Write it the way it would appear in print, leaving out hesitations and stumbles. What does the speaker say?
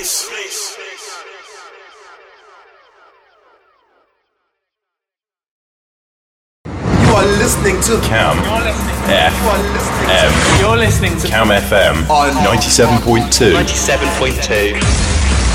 You are listening to Cam FM. You're listening to Cam FM on 97.2. 97.2.